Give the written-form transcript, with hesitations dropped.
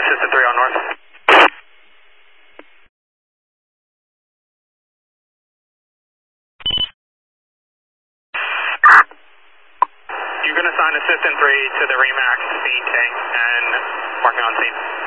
Assistant 3 on north. You can assign Assistant 3 to the Remax scene tank and marking on scene.